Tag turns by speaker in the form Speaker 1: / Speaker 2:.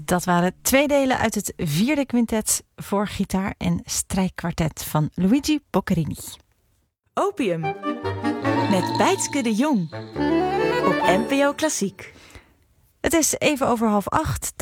Speaker 1: Dat waren 2 delen uit het 4e quintet voor gitaar en strijkkwartet van Luigi Boccherini.
Speaker 2: Opium met Bijtske de Jong op NPO Klassiek.
Speaker 1: Het is even over 7:30.